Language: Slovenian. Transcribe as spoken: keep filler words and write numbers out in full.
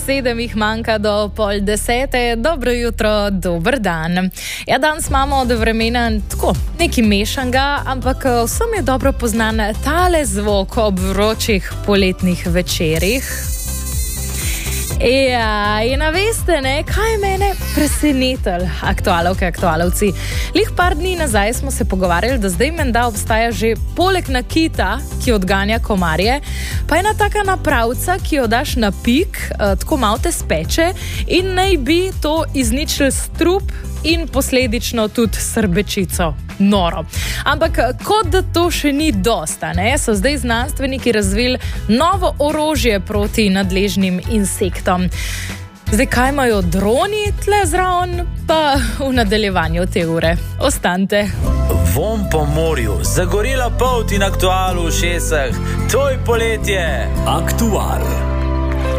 Sedem jih manjka do pol desete, dobro jutro, dober dan. Ja, danes imamo od vremena tako, nekaj mešanega, ampak vsem je dobro poznan tale zvok ob vročih poletnih večerih. Ja, in veste, ne, kaj mene presenetilo, aktualovke, aktualovci. Lih par dni nazaj smo se pogovarjali, da zdaj menda obstaja že poleg nakita, ki odganja komarje, pa ena taka napravca, ki jo daš na pik, eh, tako malo te speče in naj bi to izničil strup in posledično tudi srbečico. Noro. Ampak kot da to še ni dosta, ne, so zdaj znanstveniki razvili novo orožje proti nadležnim insektom. Zdaj, kaj imajo droni tle zraven, pa v nadaljevanju te ure. Ostanite. Vonj po morju, zagorila polt in aktual v šesah. To je poletje. Aktual.